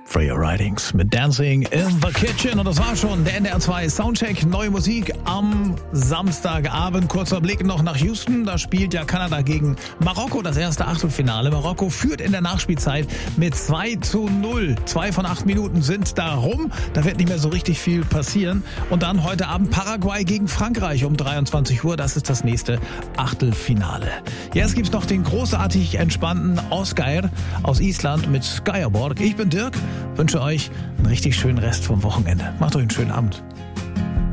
Freya Ridings mit Dancing in the Kitchen. Und das war schon der NDR 2 Soundcheck. Neue Musik am Samstagabend. Kurzer Blick noch nach Houston. Da spielt ja Kanada gegen Marokko das erste Achtelfinale. Marokko führt in der Nachspielzeit mit 2:0. 2 von 8 Minuten sind da rum. Da wird nicht mehr so richtig viel passieren. Und dann heute Abend Paraguay gegen Frankreich um 23 Uhr. Das ist das nächste Achtelfinale. Jetzt gibt's noch den großartig entspannten Oscar aus Island mit Skyaborg. Ich bin Dirk. Wünsche euch einen richtig schönen Rest vom Wochenende. Macht euch einen schönen Abend.